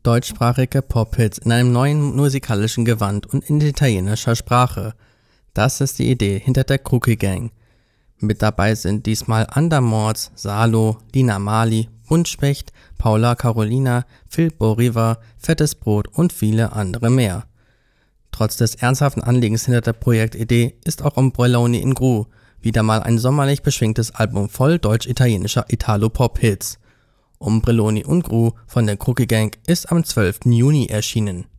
Deutschsprachige Pop-Hits in einem neuen musikalischen Gewand und in italienischer Sprache. Das ist die Idee hinter der Cookie Gang. Mit dabei sind diesmal Andermords, Salo, Lina Marley, Buntspecht, Paula Carolina, Phil Boriva, Fettes Brot und viele andere mehr. Trotz des ernsthaften Anliegens hinter der Projektidee ist auch Ombrelloni in Gru wieder mal ein sommerlich beschwingtes Album voll deutsch-italienischer Italo-Pop-Hits. Ombrelloni und Gru von der Cookie Gang ist am 12. Juni erschienen.